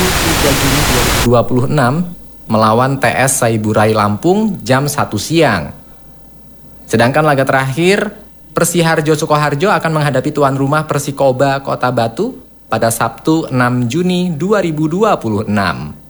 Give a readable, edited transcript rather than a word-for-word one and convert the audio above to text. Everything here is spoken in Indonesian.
3 Juni 2026 melawan TS Saiburai Lampung jam 1 siang. Sedangkan laga terakhir, Persiharjo Sukoharjo akan menghadapi tuan rumah Persikoba Kota Batu pada Sabtu 6 Juni 2026.